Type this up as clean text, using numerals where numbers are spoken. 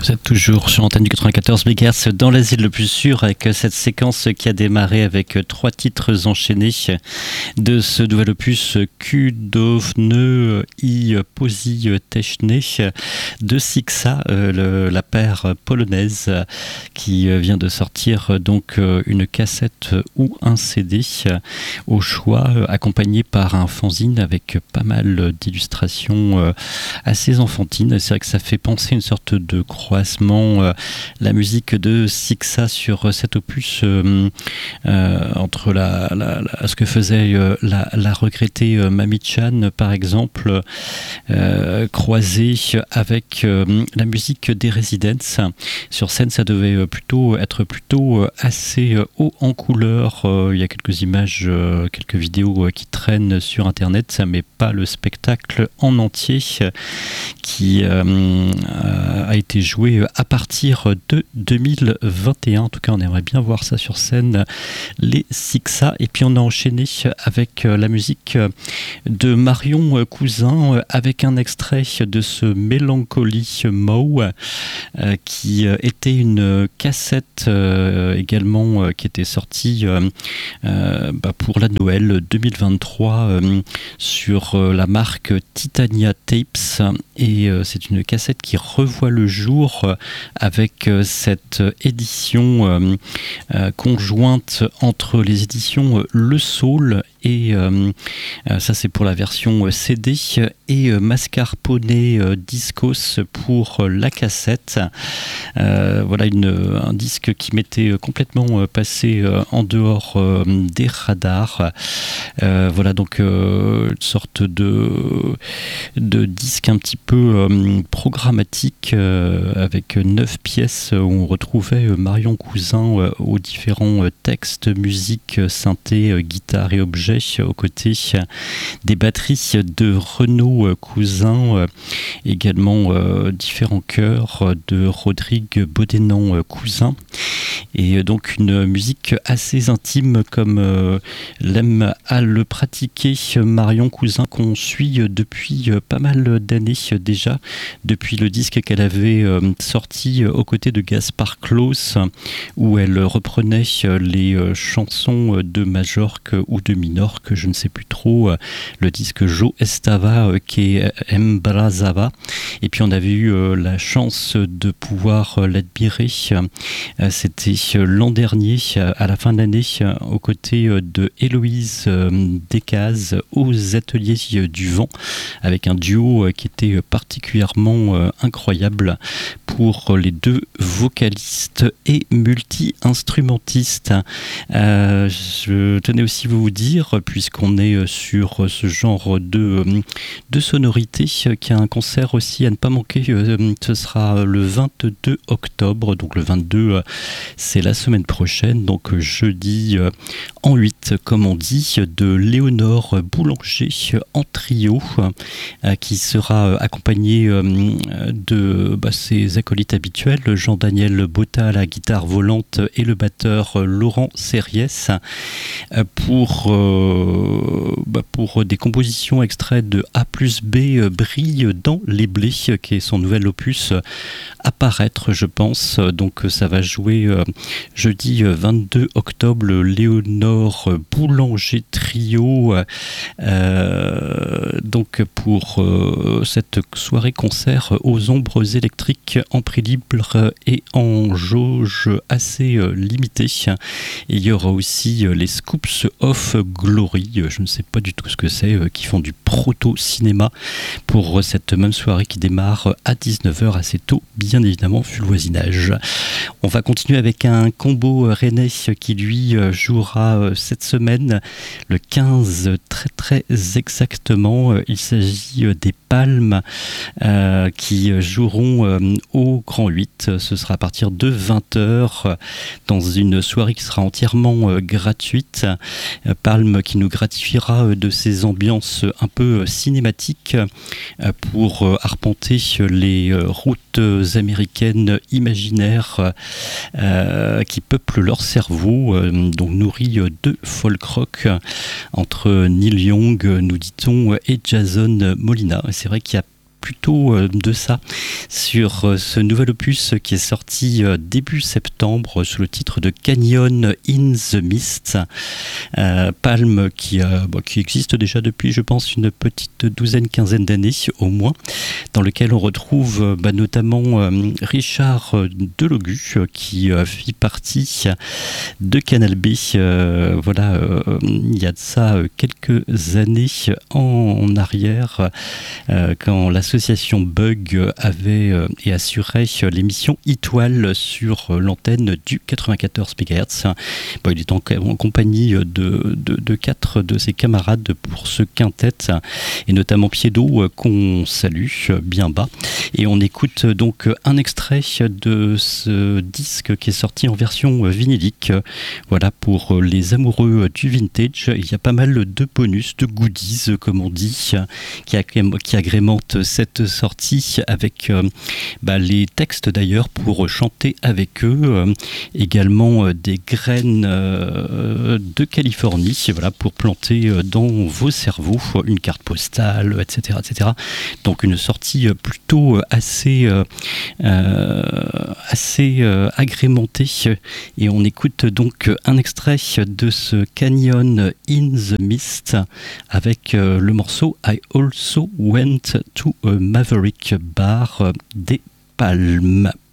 Vous êtes toujours sur l'antenne du 94 MHz dans l'asile le plus sûr avec cette séquence qui a démarré avec 3 titres enchaînés de ce nouvel opus Cudowne I Pozyteczne de Sixa, la paire polonaise qui vient de sortir donc une cassette ou un CD au choix, accompagné par un fanzine avec pas mal d'illustrations assez enfantines. C'est vrai que ça fait penser une sorte de croisement, la musique de Sixa sur cet opus entre ce que faisait la regrettée Mami-chan par exemple, croisée avec la musique des Residents. Sur scène, ça devait être plutôt assez haut en couleur. Il y a quelques images, quelques vidéos qui traînent sur internet. Ça met pas le spectacle en entier qui a été joué à partir de 2021. En tout cas, on aimerait bien voir ça sur scène, les Sixa. Et puis on a enchaîné avec la musique de Marion Cousin avec un extrait de ce Melancholy Moe qui était une cassette également qui était sortie pour la Noël 2023 sur la marque Titania Tapes, et c'est une cassette qui revoit le jour avec cette édition conjointe entre les éditions Le Soul et ça c'est pour la version CD, et Mascarpone Discos pour la cassette. Voilà un disque qui m'était complètement passé en dehors des radars. Voilà donc une sorte de disque un petit peu programmatique avec 9 pièces où on retrouvait Marion Cousin aux différents textes, musique, synthé, guitare et objets, aux côtés des batteries de Renaud Cousin, également différents chœurs de Rodrigue Bodenant Cousin, et donc une musique assez intime comme l'aime à le pratiquer Marion Cousin, qu'on suit depuis pas mal d'années déjà, depuis le disque qu'elle avait sorti aux côtés de Gaspard Klaus, où elle reprenait les chansons de Majorque ou de Minorque, je ne sais plus trop, le disque Jo Estava que Embrazava. Et puis on avait eu la chance de pouvoir l'admirer, c'était l'an dernier, à la fin de l'année, aux côtés de Héloïse Descazes aux Ateliers du Vent, avec un duo qui était particulièrement incroyable pour les deux vocalistes et multi-instrumentistes. Je tenais aussi à vous dire, puisqu'on est sur ce genre de sonorité, qu'il y a un concert aussi à ne pas manquer. Ce sera le 22 octobre, donc le 22 c'est la semaine prochaine, donc jeudi en 8 comme on dit, de Léonore Boulanger en trio, qui sera accompagné de ses acolytes habituels, Jean-Daniel Botta à la guitare volante et le batteur Laurent Serriès, pour des compositions extraites de A plus B brille dans les blés, qui est son nouvel opus à paraître, je pense. Donc ça va jouer jeudi 22 octobre, le Léonore Boulanger trio, donc pour cette soirée concert aux ombres électriques en prix libre et en jauge assez limitée. Et il y aura aussi les Scoops of Glory, je ne sais pas du tout ce que c'est, qui font du proto-cinéma pour cette même soirée qui démarre à 19h assez tôt, bien évidemment, fut le voisinage. On va continuer avec un combo rennais qui lui jouera cette semaine, le 15 très très exactement. Il s'agit des Palmes qui joueront au Grand 8. Ce sera à partir de 20h dans une soirée qui sera entièrement gratuite. Palmes qui nous gratifiera de ses ambiances un peu cinématiques pour arpenter les routes américaines imaginaires qui peuplent leur cerveau, donc nourris de folk rock entre Neil Young, nous dit-on, et Jason Molina. C'est vrai qu'il y a plutôt de ça sur ce nouvel opus qui est sorti début septembre sous le titre de Canyon in the Mist. Palm qui existe déjà depuis, je pense, une petite quinzaine d'années au moins, dans lequel on retrouve notamment Richard Delogu qui fit partie de Canal B. Il y a de ça quelques années en arrière, quand l'association Bug avait et assurait l'émission Étoile sur l'antenne du 94 MHz. Il est en compagnie de 4 de ses camarades pour ce quintet, et notamment Piedo, qu'on salue bien bas. Et on écoute donc un extrait de ce disque qui est sorti en version vinylique. Voilà, pour les amoureux du vintage, il y a pas mal de bonus, de goodies, comme on dit, qui agrémentent cette sortie, avec les textes d'ailleurs pour chanter avec eux, également des graines de Californie, voilà, pour planter dans vos cerveaux une carte postale, etc., etc. Donc une sortie plutôt assez agrémentée, et on écoute donc un extrait de ce Canyon in the Mist avec le morceau I Also Went to a Maverick Bar des Palmes.